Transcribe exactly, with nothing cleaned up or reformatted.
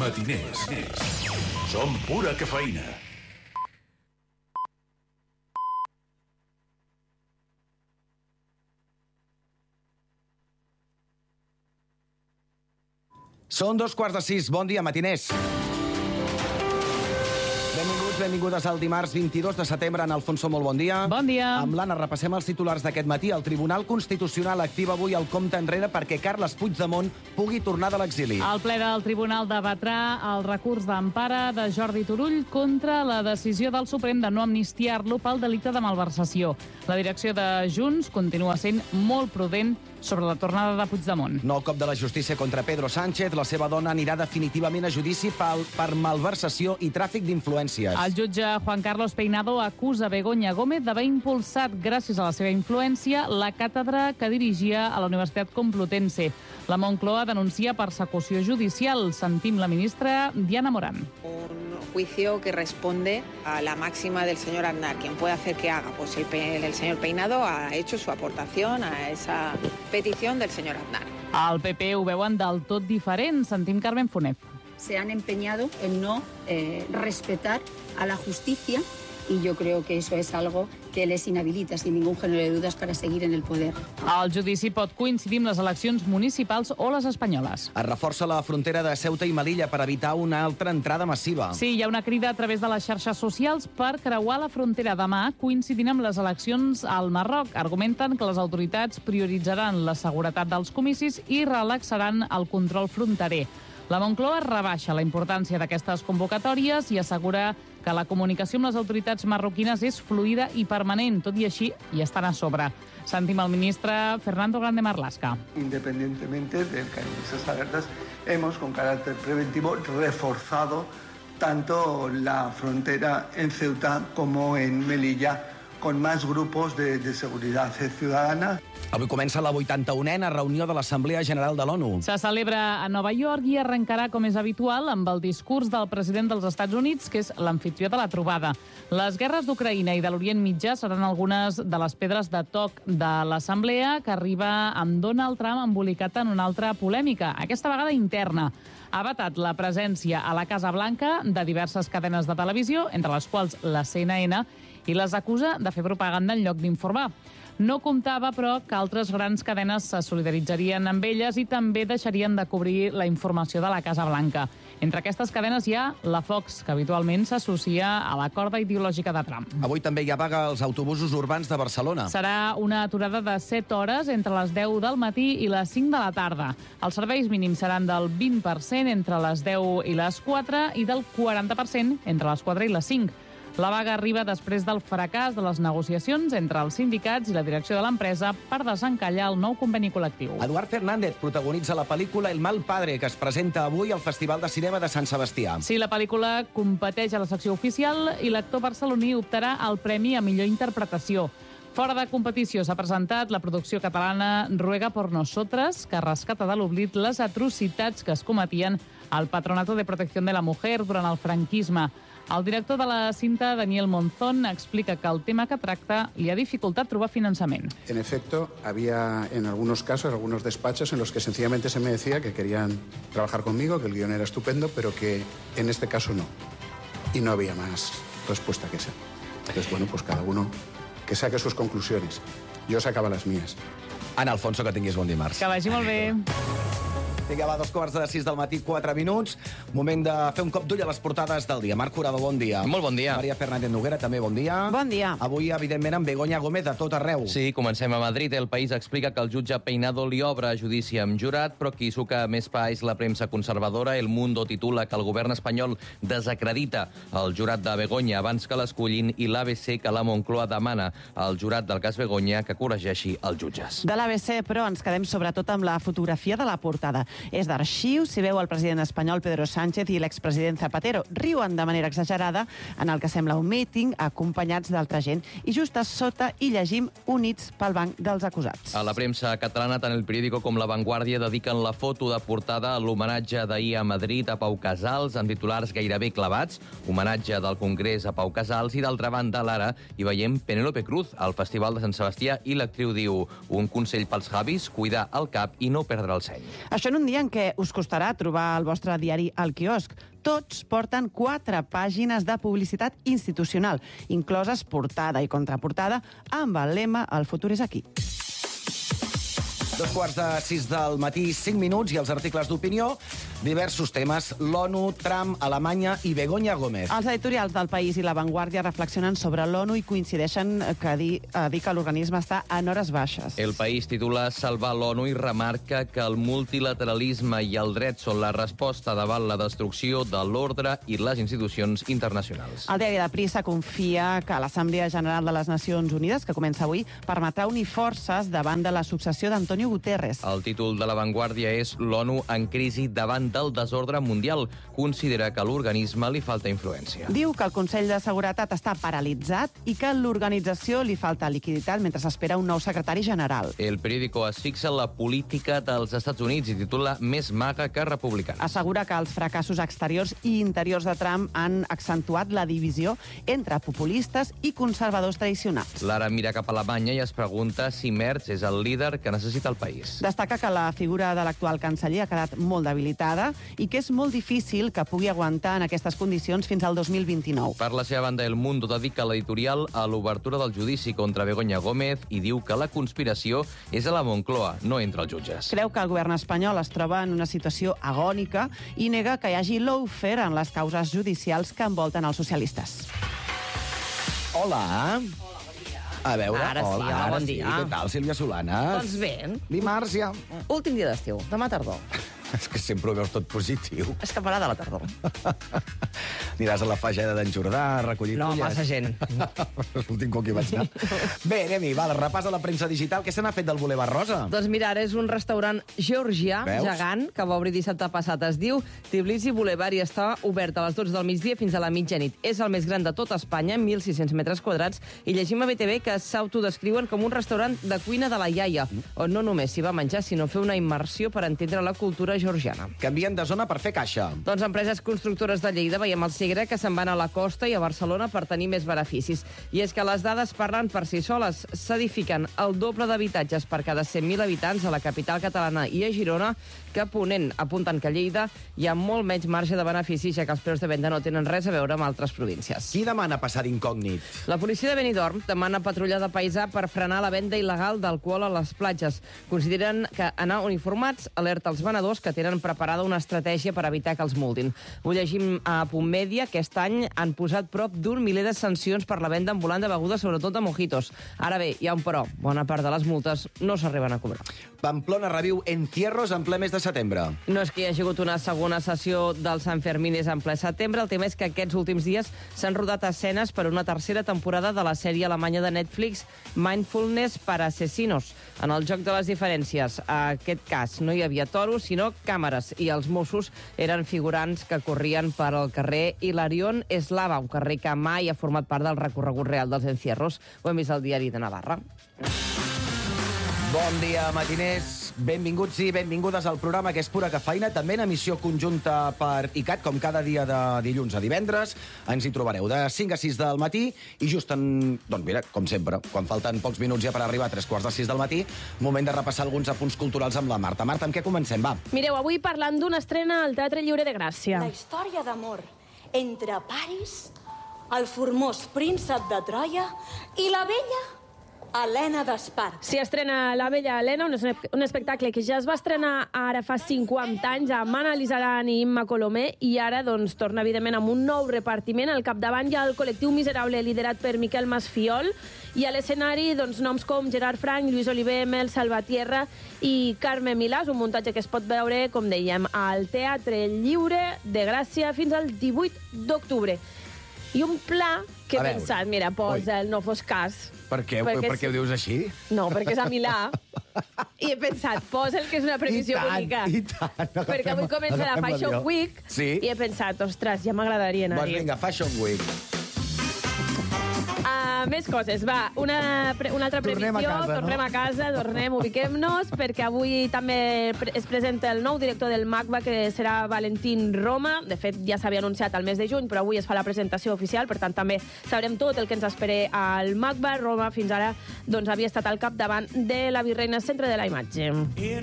Matiners. Som pura cafeïna. Són dos quarts de sis. Bon dia, matiners. Benvinguts, benvingudes al dimarts vint-i-dos de setembre. En Alfonso, molt bon dia. Bon dia. Amb l'Anna repassem els titulars d'aquest matí. El Tribunal Constitucional activa avui el compte enrere perquè Carles Puigdemont pugui tornar de l'exili. El ple del Tribunal debatrà el recurs d'empara de Jordi Turull contra la decisió del Suprem de no amnistiar-lo pel delicte de malversació. La direcció de Junts continua sent molt prudent sobre la tornada de Puigdemont. Nou cop de la justícia contra Pedro Sánchez. La seva dona anirà definitivament a judici pel, per malversació i tràfic d'influències. El jutge Juan Carlos Peinado acusa Begoña Gómez d'haver impulsat, gràcies a la seva influència, la càtedra que dirigia a la Universitat Complutense. La Moncloa denuncia persecució judicial. Sentim la ministra Diana Morán. Un juicio que responde a la máxima del señor Aznar. Quien puede hacer que haga, pues el, el señor Peinado ha hecho su aportación a esa petición del señor Aznar. El P P ho veuen del tot diferent. Sentim Carmen Funet. Se han empeñado en no eh, respetar a la justicia y yo creo que eso es algo que les inhabilita sin ningún género de dudas para seguir en el poder. El judici pot coincidir amb les eleccions municipals o les espanyoles. Es reforça la frontera de Ceuta i Melilla per evitar una altra entrada massiva. Sí, hi ha una crida a través de les xarxes socials per creuar la frontera demà, coincidint amb les eleccions al Marroc. Argumenten que les autoritats prioritzaran la seguretat dels comicis i relaxaran el control fronterer. La Moncloa rebaixa la importància d'aquestes convocatòries i assegura que la comunicació amb les autoritats marroquines és fluida i permanent. Tot i així, hi estan a sobre. Sentim el ministre Fernando Grande Marlaska. Independientemente de que en esas alertas hemos, con carácter preventivo, reforzado tanto la frontera en Ceuta como en Melilla, con más grupos de, de seguridad ciudadana. Avui comença la vuitanta-unena reunió de l'Assemblea General de l'ONU. Se celebra a Nova York i arrencarà, com és habitual, amb el discurs del president dels Estats Units, que és l'amfitrió de la trobada. Les guerres d'Ucraïna i de l'Orient Mitjà seran algunes de les pedres de toc de l'Assemblea, que arriba amb Donald Trump embolicat en una altra polèmica, aquesta vegada interna. Ha vetat la presència a la Casa Blanca de diverses cadenes de televisió, entre les quals la C N N, i les acusa de fer propaganda en lloc d'informar. No comptava, però, que altres grans cadenes se solidaritzarien amb elles i també deixarien de cobrir la informació de la Casa Blanca. Entre aquestes cadenes hi ha la Fox, que habitualment s'associa a la corda ideològica de Trump. Avui també hi ha vaga als autobusos urbans de Barcelona. Serà una aturada de set hores entre les deu del matí i les cinc de la tarda. Els serveis mínims seran del vint per cent entre les deu i les quatre i del quaranta per cent entre les quatre i les cinc. La vaga arriba després del fracàs de les negociacions entre els sindicats i la direcció de l'empresa per desencallar el nou conveni col·lectiu. Eduard Fernández protagonitza la pel·lícula El mal padre, que es presenta avui al Festival de Cinema de Sant Sebastià. Sí, la pel·lícula competeix a la secció oficial i l'actor barceloní optarà al premi a millor interpretació. Fora de competició s'ha presentat la producció catalana Ruega por Nosotras, que rescata de l'oblit les atrocitats que es cometien al Patronato de Protección de la Mujer durant el franquisme. El director de la cinta, Daniel Monzón, explica que el tema que tracta li ha dificultat trobar finançament. En efecto, había en algunos casos, algunos despachos en los que sencillamente se me decía que querían trabajar conmigo, que el guión era estupendo, pero que en este caso no. Y no había más respuesta que esa. Entonces, bueno, pues cada uno que saque sus conclusiones. Yo sacaba las mías. Ana Alfonso, que tinguis bon dimarts. Que vagi molt bé. Vinga, va, dos quarts de sis del matí, quatre minuts. Moment de fer un cop d'ull a les portades del dia. Marc Curado, bon dia. Molt bon dia. Maria Fernández Noguera, també bon dia. Bon dia. Avui, evidentment, amb Begoña Gómez a tot arreu. Sí, comencem a Madrid. El País explica que el jutge Peinado li obre a judici amb jurat, però qui suca més pa és la premsa conservadora. El Mundo titula que el govern espanyol desacredita el jurat de Begoña abans que l'escollin i l'A B C que la Moncloa demana al jurat del cas Begoña que corregeixi els jutges. De l'A B C, però, ens quedem sobretot amb la fotografia de la portada. És d'arxiu, s'hi veu el president espanyol Pedro Sánchez i l'expresident Zapatero. Riuen de manera exagerada en el que sembla un míting, acompanyats d'altra gent. I just a sota hi llegim Units pel banc dels acusats. A la premsa catalana, tant El Periódico com La Vanguardia dediquen la foto de portada a l'homenatge d'ahir a Madrid a Pau Casals, amb titulars gairebé clavats. Homenatge del Congrés a Pau Casals. I d'altra banda, l'Ara, hi veiem Penélope Cruz al Festival de Sant Sebastià i l'actriu diu: un consell pels javis, cuidar el cap i no perdre el seny. Això en un dia en què us costarà trobar el vostre diari al quiosc. Tots porten quatre pàgines de publicitat institucional, incloses portada i contraportada, amb el lema «El futur és aquí». Dos quarts de sis del matí, cinc minuts, i els articles d'opinió, diversos temes, l'ONU, Trump, Alemanya i Begoña Gómez. Els editorials del País i La Vanguardia reflexionen sobre l'ONU i coincideixen que dir, a dir que l'organisme està en hores baixes. El País titula Salvar l'ONU i remarca que el multilateralisme i el dret són la resposta davant la destrucció de l'ordre i les institucions internacionals. El diari de Prisa confia que l'Assemblea General de les Nacions Unides, que comença avui, permetrà unir forces davant de la successió d'Antonio Guterres. El títol de La Vanguardia és l'ONU en crisi davant del desordre mundial. Considera que a l'organisme li falta influència. Diu que el Consell de Seguretat està paralitzat i que a l'organització li falta liquiditat mentre s'espera un nou secretari general. El periòdico es fixa la política dels Estats Units i titula Més maga que republicana. Assegura que els fracassos exteriors i interiors de Trump han accentuat la divisió entre populistes i conservadors tradicionals. Lara mira cap a Alemanya i es pregunta si Merz és el líder que necessita el país. Destaca que la figura de l'actual canceller ha quedat molt debilitada i que és molt difícil que pugui aguantar en aquestes condicions fins al dos mil vint-i-nou. Per la seva banda, El Mundo dedica l'editorial a l'obertura del judici contra Begoña Gómez i diu que la conspiració és a la Moncloa, no entre els jutges. Creu que el govern espanyol es troba en una situació agònica i nega que hi hagi lawfare en les causes judicials que envolten els socialistes. Hola. A veure, Ara sí, hola, hola, ara bon sí. dia. Què tal, Sílvia Solanes? Doncs bé. Dimarts ja. Últim dia d'estiu, demà tardor. És que sempre ho veus tot positiu. És que farà de la tardor. Aniràs a la fageda d'en Jordà a recollir No, fulles. massa gent. L'últim cop que hi vaig anar. Bé, anem-hi, va, repàs a la premsa digital. Què se n'ha fet del Boulevard Rosa? Doncs mira, ara és un restaurant georgià, Veus? gegant, que va obrir dissabte passat. Es diu Tbilisi Boulevard i està obert a les dotze del migdia fins a la mitjanit. És el més gran de tot Espanya, mil sis-cents metres quadrats, i llegim a B T V que s'autodescriuen com un restaurant de cuina de la iaia, on no només s'hi va menjar, sinó fer una immersió per entendre la cultura georgiana. Canvien de zona per fer caixa. Doncs empreses constructores de Lleida, veiem el Segre, que se'n van a la costa i a Barcelona per tenir més beneficis. I és que les dades parlen per si soles. S'edifiquen el doble d'habitatges per cada cent mil habitants a la capital catalana i a Girona, que Ponent apunten que a Lleida hi ha molt menys marge de beneficis, ja que els preus de venda no tenen res a veure amb altres províncies. Qui demana passar d'incògnit? La policia de Benidorm demana patrulla de paisà per frenar la venda il·legal d'alcohol a les platges. Consideren que anar uniformats alerta els venedors que tenen preparada una estratègia per evitar que els multin. Ho llegim a Punt Mèdia. Aquest any han posat prop d'un miler de sancions per la venda ambulant de begudes, sobretot de mojitos. Ara bé, hi ha un però. Bona part de les multes no s'arriben a cobrar. Pamplona reviu encierros en ple mes de setembre. No és que hi hagi hagut una segona sessió del Sant Fermines en ple setembre. El tema és que aquests últims dies s'han rodat escenes per una tercera temporada de la sèrie alemanya de Netflix Mindfulness para Asesinos. En el joc de les diferències, a aquest cas no hi havia toros, sinó càmeres, i els Mossos eren figurants que corrien per al carrer Hilarión Eslava, un carrer que mai ha format part del recorregut real dels encierros. Ho hem vist al diari de Navarra. Bon dia, matiners. Benvinguts i benvingudes al programa que és Pura Cafeïna, també en emissió conjunta per I C A T, com cada dia de dilluns a divendres. Ens hi trobareu de cinc a sis del matí i just en... Doncs mira, com sempre, quan falten pocs minuts ja per arribar a tres quarts de sis del matí, moment de repassar alguns apunts culturals amb la Marta. Marta, amb què comencem? Va. Mireu, avui parlant d'una estrena al Teatre Lliure de Gràcia. La història d'amor entre Paris, el formós príncep de Troia i la bella Helena d'Espart. S'hi estrena La bella Helena, un, es un espectacle que ja es va estrenar ara fa cinquanta anys amb Anna Lizaran i Imma Colomer, i ara doncs, torna evidentment amb un nou repartiment. Al capdavant hi ha el col·lectiu Miserable liderat per Miquel Masfiol, i a l'escenari doncs, noms com Gerard Frank, Lluís Oliver, Mel Salvatierra i Carme Milàs, un muntatge que es pot veure, com dèiem, al Teatre Lliure de Gràcia fins al divuit d'octubre. I un pla que he pensat, mira, posa el No fos cas. Per què, per què ho dius així? No, perquè és a Milà. I he pensat, posa el que és una previsió I tant, bonica. I tant. Perquè avui comença la Fashion Week, sí? I he pensat, ostres, ja m'agradaria anar-hi. Doncs vinga, Fashion Week. Uh, més coses, va, una, pre una altra Tornem previsió, a casa, tornem no? a casa, tornem, ubiquem-nos, perquè avui també pre es presenta el nou director del MACBA, que serà Valentín Roma. De fet, ja s'havia anunciat al mes de juny, però avui es fa la presentació oficial, per tant també sabrem tot el que ens espera al MACBA. Roma fins ara doncs, havia estat al capdavant de la Virreina Centre de la Imatge.